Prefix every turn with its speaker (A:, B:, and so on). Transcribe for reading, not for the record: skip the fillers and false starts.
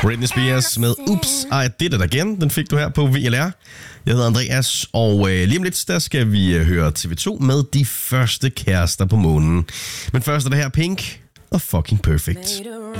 A: Britney Spears med Oops, I Did It Again. Den fik du her på VLR. Jeg hedder Andreas, og lige om lidt, der skal vi høre TV2 med De Første Kærester på Månen. Men først er det her Pink og Fucking Perfect.